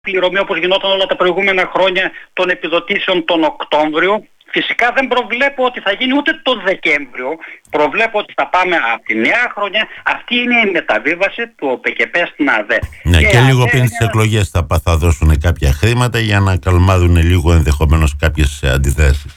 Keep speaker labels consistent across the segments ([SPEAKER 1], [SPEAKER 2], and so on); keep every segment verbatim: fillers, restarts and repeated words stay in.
[SPEAKER 1] πληρωμή όπως γινόταν όλα τα προηγούμενα χρόνια των επιδοτήσεων τον Οκτώβριο. Φυσικά δεν προβλέπω ότι θα γίνει ούτε τον Δεκέμβριο. Προβλέπω ότι θα πάμε από τη νέα χρονιά. Αυτή είναι η μεταβίβαση του ΟΠΕΚΕΠΕ στην ΑΔΕ.
[SPEAKER 2] Ναι, και,
[SPEAKER 1] και
[SPEAKER 2] λίγο πριν τις εκλογές θα, θα δώσουν κάποια χρήματα για να καλμάρουν λίγο ενδεχομένως κάποιες αντιδράσεις.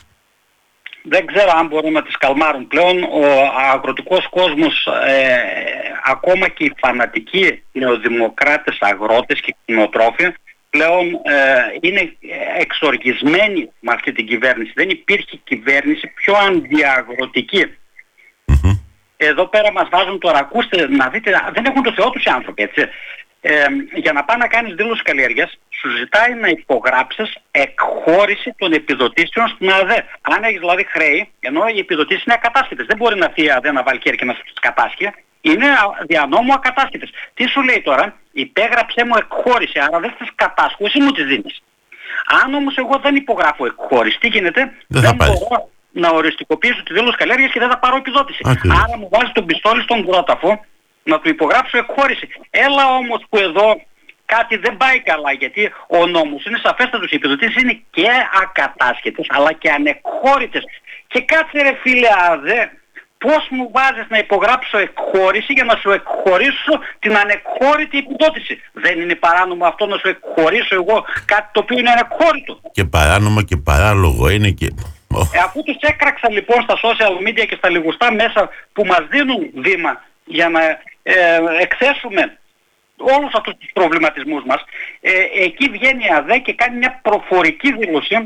[SPEAKER 1] Δεν ξέρω αν μπορούν να τις καλμάρουν πλέον. Ο αγροτικός κόσμος, ε, ακόμα και οι φανατικοί νεοδημοκράτες αγρότες και κτηνοτρόφοι, πλέον ε, είναι εξοργισμένοι με αυτή την κυβέρνηση. Δεν υπήρχε κυβέρνηση πιο αντιαγροτική.
[SPEAKER 2] Mm-hmm.
[SPEAKER 1] Εδώ πέρα μας βάζουν τώρα, ακούστε να δείτε, δεν έχουν το Θεό τους οι άνθρωποι, έτσι. Ε, για να πάει να κάνεις δήλωση καλλιέργειας, σου ζητάει να υπογράψεις εκχώρηση των επιδοτήσεων στην ΑΔΕ. Αν έχεις δηλαδή χρέη, ενώ οι επιδοτήσεις είναι ακατάσχετες, δεν μπορεί να έρθει η ΑΔΕ να βάλει χέρι και να σου τις κατάσχει, είναι δια νόμου ακατάσχετες. Τι σου λέει τώρα, υπέγραψέ μου εκχώρηση, άρα δεν τις κατάσχω, εσύ μου τις δίνεις. Αν όμως εγώ δεν υπογράφω εκχώρηση, τι γίνεται,
[SPEAKER 2] δεν,
[SPEAKER 1] δεν μπορώ να οριστικοποιήσω τη δήλωση καλλιέργειας και δεν θα πάρω επιδότηση.
[SPEAKER 2] Okay.
[SPEAKER 1] Άρα μου βάζει τον πιστόλι στον κρόταφο να του υπογράψω εκχώρηση. Έλα όμως που εδώ κάτι δεν πάει καλά, γιατί ο νόμος είναι σαφέστατος, οι επιδοτήσεις είναι και ακατάσχετες αλλά και ανεκχώρητες. Και κάτσε ρε φίλε ΑΔΕ, πώς μου βάζεις να υπογράψω εκχώρηση για να σου εκχωρήσω την ανεκχώρητη επιδότηση? Δεν είναι παράνομο αυτό να σου εκχωρήσω εγώ κάτι το οποίο είναι ανεκχώρητο?
[SPEAKER 2] Και παράνομο και παράλογο είναι και...
[SPEAKER 1] Ε, αφού τους έκραξα λοιπόν στα social media και στα λιγοστά μέσα που μας δίνουν βήμα για να ε, εκθέσουμε όλους αυτούς τους προβληματισμούς μας, ε, εκεί βγαίνει η ΑΔΕ και κάνει μια προφορική δήλωση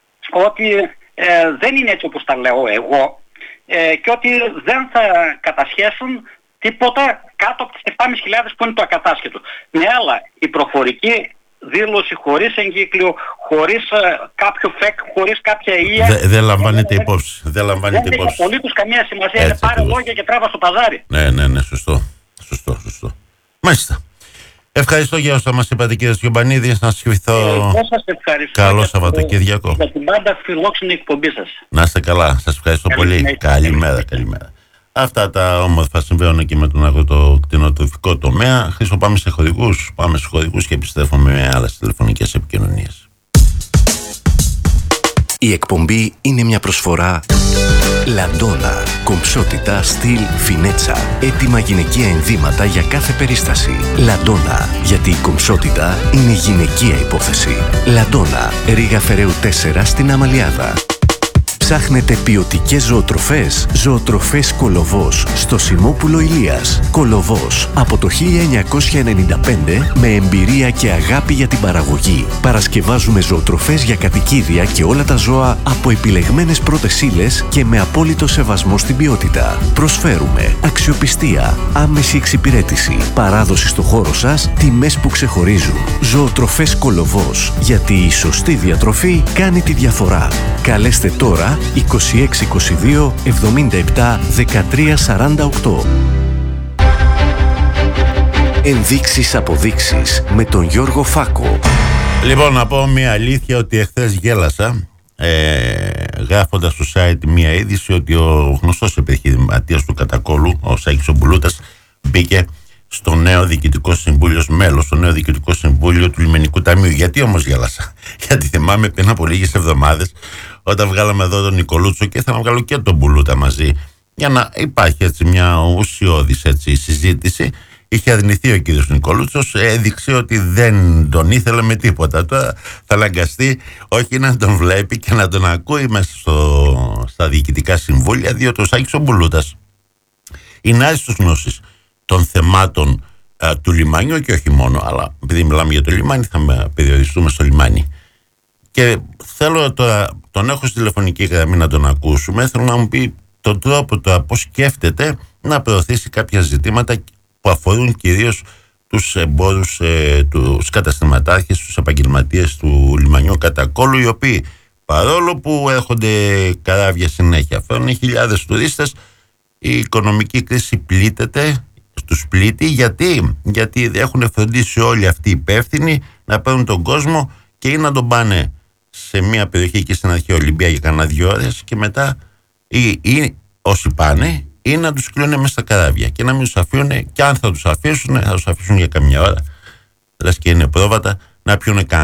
[SPEAKER 1] ότι ε, δεν είναι έτσι όπως τα λέω εγώ ε, και ότι δεν θα κατασχέσουν τίποτα κάτω από τις επτά χιλιάδες πεντακόσιες που είναι το ακατάσχετο. Ναι, αλλά η προφορική δήλωση χωρίς εγκύκλιο, χωρίς ε, κάποιο φεκ, χωρίς κάποια ήλια.
[SPEAKER 2] Δεν δε λαμβάνεται υπόψη. Δεν λαμβάνεται
[SPEAKER 1] δεν
[SPEAKER 2] υπόψη.
[SPEAKER 1] έχει απολύτως καμία σημασία.
[SPEAKER 2] Έτσι,
[SPEAKER 1] είναι πάρε
[SPEAKER 2] ακριβώς.
[SPEAKER 1] λόγια και τράβα στο παζάρι.
[SPEAKER 2] Ναι, ναι, ναι, σωστό. Σωστό, σωστό. Μάλιστα. Ευχαριστώ για όσα μας είπατε κύριε Σιωμπανίδη. Να σας ευχηθώ.
[SPEAKER 1] Εγώ σας ευχαριστώ.
[SPEAKER 2] Καλό
[SPEAKER 1] για
[SPEAKER 2] Σαββατοκύριακο.
[SPEAKER 1] Για την πάντα φιλόξενη εκπομπή σας.
[SPEAKER 2] Να είστε καλά. Σας ευχαριστώ
[SPEAKER 1] Καλή
[SPEAKER 2] πολύ.
[SPEAKER 1] συνέχεια.
[SPEAKER 2] Καλημέρα, καλημέρα. Αυτά τα όμορφα συμβαίνουν και με τον αγροτοκτηνοτροφικό τομέα. Χρήστο, πάμε σε χωρικούς. Πάμε σε χωρικούς και επιστρέφουμε με άλλες τηλεφωνικές επικοινωνίες.
[SPEAKER 3] Η εκπομπή είναι μια προσφορά Λαντόνα. Κομψότητα, στυλ, φινέτσα. Έτοιμα γυναικεία ενδύματα για κάθε περίσταση. Λαντόνα. Γιατί η κομψότητα είναι γυναικεία υπόθεση. Λαντόνα. Ρήγα Φεραίου τέσσερα στην Αμαλιάδα. Ψάχνετε ποιοτικές ζωοτροφές? Ζωοτροφές Κολοβός στο Σιμόπουλο Ηλίας. Κολοβός από το χίλια εννιακόσια ενενήντα πέντε με εμπειρία και αγάπη για την παραγωγή. Παρασκευάζουμε ζωοτροφές για κατοικίδια και όλα τα ζώα από επιλεγμένες πρώτες ύλες και με απόλυτο σεβασμό στην ποιότητα. Προσφέρουμε αξιοπιστία, άμεση εξυπηρέτηση, παράδοση στο χώρο σας, τιμές που ξεχωρίζουν. Ζωοτροφές Κολοβός. Γιατί η σωστή διατροφή κάνει τη διαφορά. Καλέστε τώρα είκοσι έξι είκοσι δύο εβδομήντα επτά δεκατρία σαράντα οκτώ. Ενδείξεις αποδείξεις με τον Γιώργο Φάκο.
[SPEAKER 2] Λοιπόν, να πω μια αλήθεια ότι εχθές γέλασα ε, γράφοντας στο site μια είδηση ότι ο γνωστός επιχειρηματίας του Κατακόλου, ο Σάκης ο Μπουλούτας, μπήκε στο νέο διοικητικό συμβούλιο, μέλος στο νέο διοικητικό συμβούλιο του Λιμενικού Ταμείου. Γιατί όμως γέλασα? Γιατί θυμάμαι πριν από λίγες εβδομάδες, όταν βγάλαμε εδώ τον Νικολούτσο και ήθελα να βγάλω και τον Μπουλούτα μαζί, για να υπάρχει έτσι μια ουσιώδης έτσι συζήτηση, είχε αρνηθεί ο κύριος Νικολούτσος, έδειξε ότι δεν τον ήθελε με τίποτα. Τώρα θα αναγκαστεί όχι να τον βλέπει και να τον ακούει μέσα στο, στα διοικητικά συμβούλια, διότι ο Σάκης ο Μπουλούτας είναι άριστος γνώσης των θεμάτων α, του λιμάνιου και όχι μόνο, αλλά επειδή μιλάμε για το λιμάνι θα με περιοριστούμε στο λιμάνι. Και θέλω τώρα, τον έχω στη τηλεφωνική γραμμή να τον ακούσουμε, θέλω να μου πει τον τρόπο τώρα πώς σκέφτεται να προωθήσει κάποια ζητήματα που αφορούν κυρίως τους εμπόρους, ε, τους καταστηματάρχες, τους επαγγελματίες του λιμανιού Κατακόλου, οι οποίοι παρόλο που έρχονται καράβια συνέχεια, φέρνουν χιλιάδες τουρίστες, η οικονομική κρίση πλήττεται, τους πλήττει, γιατί, γιατί έχουν φροντίσει όλοι αυτοί οι υπεύθυνοι να παίρνουν τον κόσμο και ή να τον πάνε σε μια περιοχή εκεί στην αρχαία Ολυμπία για κανένα δύο ώρες και μετά ή, ή όσοι πάνε ή να τους κλείνουν μέσα στα καράβια και να μην τους αφήνουν, και αν θα τους αφήσουν θα τους αφήσουν για καμιά ώρα, λες και είναι πρόβατα, να πιούνε